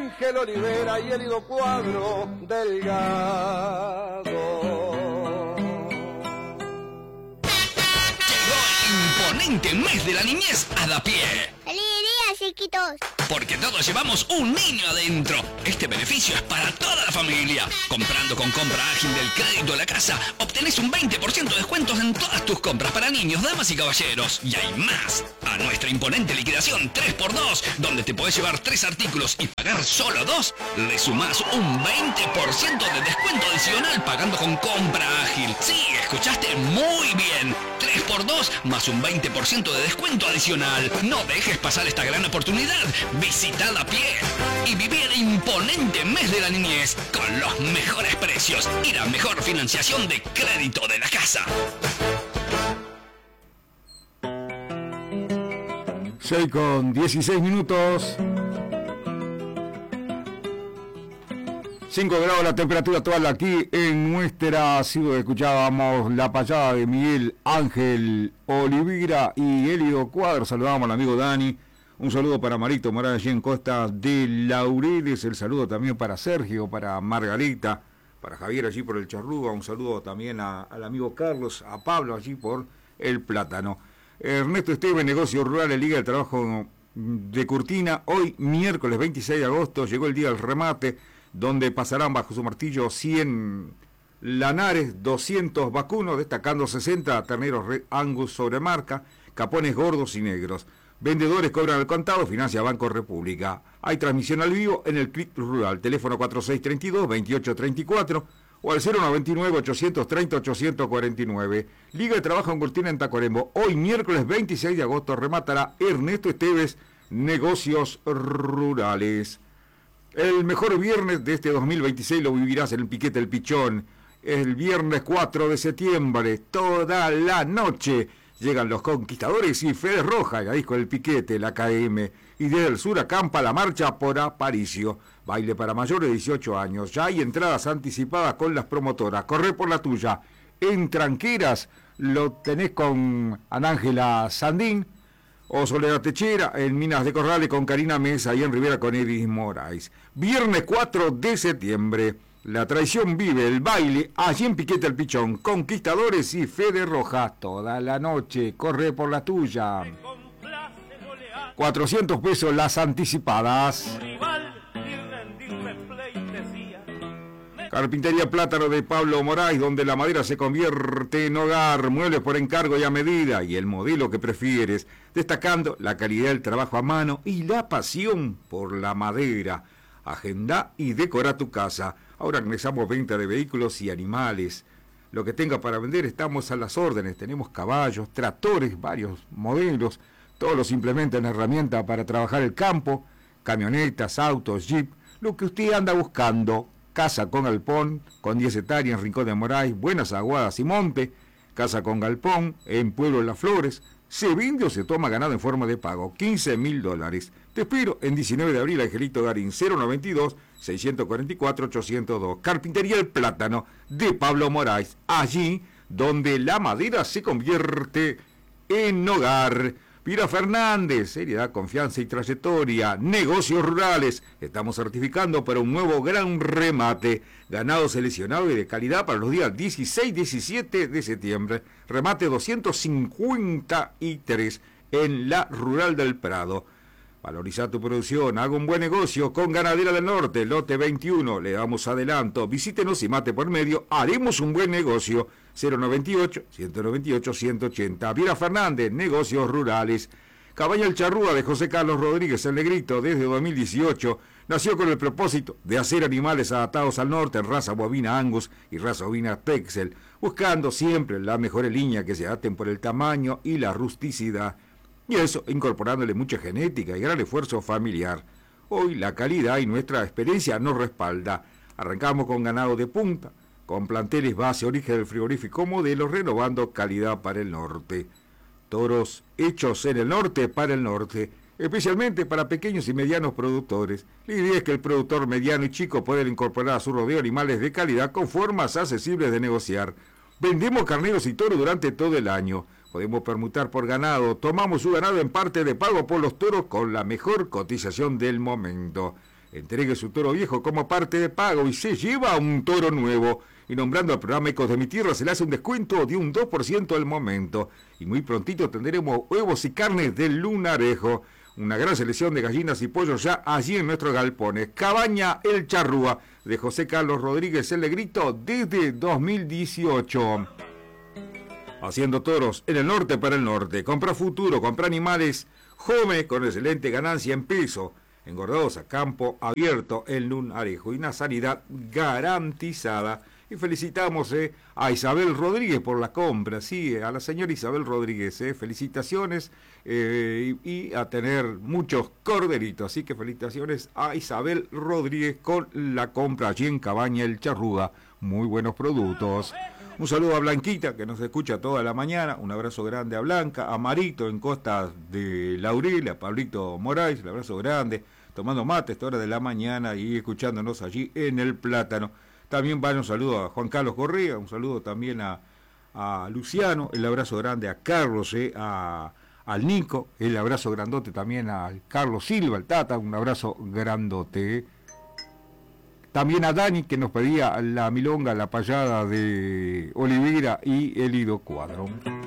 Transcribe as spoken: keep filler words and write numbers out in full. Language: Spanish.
Ángel Olivera y Elido Cuadro Delgado. Llegó el imponente mes de la niñez a Da Pie. ¡Feliz día, chiquitos! Porque todos llevamos un niño adentro. Este beneficio es para toda la familia. Comprando con compra ágil del crédito de la casa, obtenés un veinte por ciento de descuentos en todas tus compras para niños, damas y caballeros. Y hay más. A nuestra imponente liquidación tres por dos, donde te podés llevar tres artículos y pagar solo dos, le sumás un veinte por ciento de descuento adicional pagando con compra ágil. Sí, escuchaste muy bien. tres por dos más un veinte por ciento de descuento adicional. No dejes pasar esta gran oportunidad. Visita Da Pie y viví el imponente mes de la niñez con los mejores precios y la mejor financiación de crédito de la casa. seis con dieciséis minutos. cinco grados la temperatura actual aquí en nuestra ciudad. Escuchábamos la payada de Miguel Ángel Olivera y Elido Cuadro. Saludamos al amigo Dani. Un saludo para Marito Morán allí en Costa de Laureles. El saludo también para Sergio, para Margarita, para Javier allí por el Charrúa. Un saludo también a, al amigo Carlos, a Pablo allí por el Plátano. Ernesto Esteves, Negocio Rural, Liga del Trabajo de Curtina. Hoy, miércoles veintiséis de agosto, llegó el día del remate, donde pasarán bajo su martillo cien lanares, doscientos vacunos, destacando sesenta terneros Red Angus sobre marca, capones gordos y negros. Vendedores cobran al contado, financia Banco República. Hay transmisión al vivo en el Clic Rural, teléfono cuatro seis tres dos, veintiocho treinta y cuatro o al cero noventa y nueve, ochocientos treinta, ochocientos cuarenta y nueve. Liga de Trabajo en Cortina en Tacuarembó. Hoy, miércoles veintiséis de agosto, rematará Ernesto Esteves, Negocios Rurales. El mejor viernes de este dos mil veintiséis lo vivirás en el Piquete El Pichón. El viernes cuatro de septiembre, toda la noche, llegan los Conquistadores y Fede Roja, la disco del Piquete, la K M. Y desde el sur acampa la marcha por Aparicio. Baile para mayores de dieciocho años. Ya hay entradas anticipadas con las promotoras. Corre por la tuya. En Tranqueras lo tenés con Anángela Sandín. O Soledad Techera, en Minas de Corrales con Karina Mesa y en Rivera con Edis Moraes. Viernes cuatro de septiembre. La tradición vive, el baile, allí en Piquete El Pichón, Conquistadores y Fede Roja, toda la noche, corre por la tuya. cuatrocientos pesos las anticipadas. Carpintería Plátano de Pablo Moraes, donde la madera se convierte en hogar, muebles por encargo y a medida, y el modelo que prefieres, destacando la calidad del trabajo a mano y la pasión por la madera. Agenda y decora tu casa. Ahora organizamos venta de vehículos y animales. Lo que tenga para vender estamos a las órdenes. Tenemos caballos, tractores, varios modelos. Todos los implementan herramientas para trabajar el campo. Camionetas, autos, jeep. Lo que usted anda buscando. Casa con galpón, con diez hectáreas en Rincón de Moraes, Buenas Aguadas y Monte. Casa con galpón, en Pueblo de las Flores. Se vende o se toma ganado en forma de pago, quince mil dólares. Te espero en diecinueve de abril, Angelito Garín, cero noventa y dos, seiscientos cuarenta y cuatro, ochocientos dos. Carpintería El Plátano de Pablo Moraes, allí donde la madera se convierte en hogar. Pira Fernández, seriedad, confianza y trayectoria. Negocios Rurales, estamos certificando para un nuevo gran remate. Ganado seleccionado y de calidad para los días dieciséis y diecisiete de septiembre. Remate doscientos cincuenta y tres en la Rural del Prado. Valoriza tu producción, haga un buen negocio con Ganadera del Norte, lote veintiuno, le damos adelanto. Visítenos y mate por medio, haremos un buen negocio. cero noventa y ocho, ciento noventa y ocho, ciento ochenta. Pira Fernández, Negocios Rurales. Cabaña El Charrúa de José Carlos Rodríguez, El Negrito, desde dos mil dieciocho, nació con el propósito de hacer animales adaptados al norte en raza bovina Angus y raza bovina Texel, buscando siempre la mejor línea que se adapten por el tamaño y la rusticidad. Y eso, incorporándole mucha genética y gran esfuerzo familiar. Hoy la calidad y nuestra experiencia nos respalda. Arrancamos con ganado de punta, con planteles base origen del frigorífico modelo, renovando calidad para el norte. Toros hechos en el norte para el norte, especialmente para pequeños y medianos productores. La idea es que el productor mediano y chico pueda incorporar a su rodeo animales de calidad con formas accesibles de negociar. Vendemos carneros y toros durante todo el año. Podemos permutar por ganado. Tomamos su ganado en parte de pago por los toros con la mejor cotización del momento. entregue su toro viejo como parte de pago y se lleva un toro nuevo. Y nombrando al programa Ecos de mi Tierra se le hace un descuento de un dos por ciento al momento. Y muy prontito tendremos huevos y carnes del Lunarejo. Una gran selección de gallinas y pollos ya allí en nuestros galpones. Cabaña El Charrúa, de José Carlos Rodríguez El Negrito, desde dos mil dieciocho. Haciendo toros en el norte para el norte. Compra futuro, compra animales jóvenes con excelente ganancia en peso. Engordados a campo abierto en Lunarejo. Y una sanidad garantizada. Y felicitamos eh, a Isabel Rodríguez por la compra, sí, a la señora Isabel Rodríguez, eh, felicitaciones eh, y, y a tener muchos corderitos, así que felicitaciones a Isabel Rodríguez con la compra allí en Cabaña El Charrúa, muy buenos productos. Un saludo a Blanquita, que nos escucha toda la mañana, un abrazo grande a Blanca, a Marito en Costa de Laurel, a Pablito Moraes, un abrazo grande, tomando mate a esta hora de la mañana y escuchándonos allí en El Plátano. También va un saludo a Juan Carlos Correa, un saludo también a, a Luciano, el abrazo grande a Carlos, eh, a, al Nico, el abrazo grandote también a Carlos Silva, el Tata, un abrazo grandote. También a Dani, que nos pedía la milonga, la payada de Olivera y el Ido Cuadro.